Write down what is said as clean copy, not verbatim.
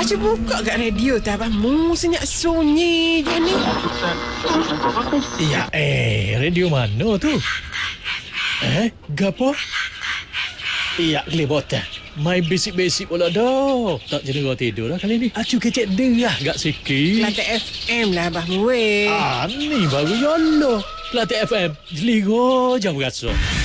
Baca buka kat radio tu abang. Senyap sunyi je ni. Ya radio mana tu? Gapo? Ya, kelibotan. Main basic-basic pula dah. Tak jadi kau tidur dah kali ni. Acu kecek derah gak sikit. Kelantan FM lah abang weh. Ni baru yolo. Kelantan FM. Jeligo jam berasa.